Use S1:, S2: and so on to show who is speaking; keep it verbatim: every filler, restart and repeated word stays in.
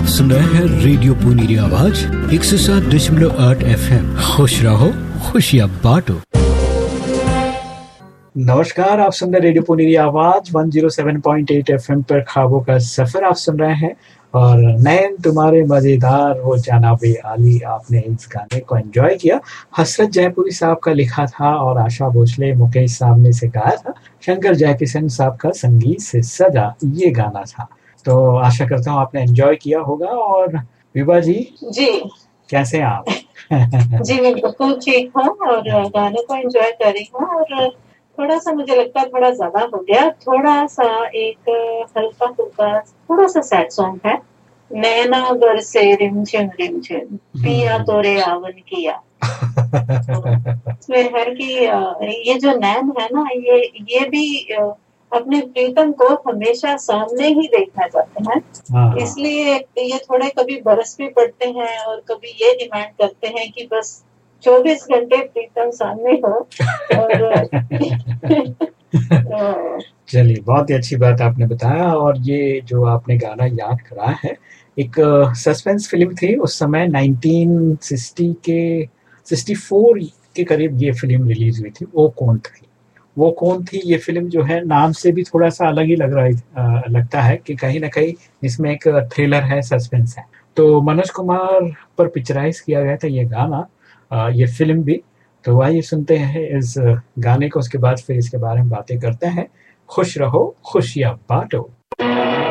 S1: सुन रहे हैं रेडियो पुनीरी आवाज एक सौ सात दशमलव आठ एफ एम। खुश रहो, खुशियाँ बांटो। नमस्कार, आप सुन रहे रेडियो पुनीरी आवाज एक सौ सात पॉइंट आठ एफ एम पर ख्वाबों का सफर आप सुन रहे हैं। और नैन तुम्हारे मजेदार हो जाना बे आली, आपने इस गाने को एंजॉय किया। हसरत जयपुरी साहब का लिखा था और आशा भोसले मुकेश साहब ने से गाया था। शंकर जयकिशन साहब का संगीत से सजा ये गाना था। तो आशा करता हूँ आपने एंजॉय किया होगा। और विभा जी
S2: जी
S1: कैसे हैं आप?
S2: जी मैं बिल्कुल ठीक हूँ और गाने को एंजॉय कर रही हूँ। और थोड़ा सा मुझे लगता है थोड़ा ज्यादा हो गया, थोड़ा सा एक हल्का फुल्का थोड़ा सा सैड सॉन्ग है। नैना गर से रिमझिम रिमझिम पिया तोरे आवन किया। इसमें है कि ये जो नैन है ना, ये ये भी अपने प्रीतम को हमेशा सामने ही देखना चाहते हैं। इसलिए ये थोड़े कभी बरस भी पड़ते हैं और कभी ये डिमांड करते हैं कि बस चौबीस घंटे प्रीतम सामने हो। और
S1: चलिए, बहुत ही अच्छी बात आपने बताया। और ये जो आपने गाना याद करा है, एक सस्पेंस फिल्म थी उस समय उन्नीस सौ साठ के चौंसठ के करीब ये फिल्म रिलीज हुई थी। वो कौन थी वो कौन थी ये फिल्म जो है, नाम से भी थोड़ा सा अलग ही लग रहा है, लगता है कि कहीं ना कहीं इसमें एक थ्रिलर है, सस्पेंस है। तो मनोज कुमार पर पिक्चराइज किया गया था ये गाना, ये फिल्म भी। तो आइए सुनते हैं इस गाने को, उसके बाद फिर इसके बारे में बातें करते हैं। खुश रहो, खुशियाँ बांटो।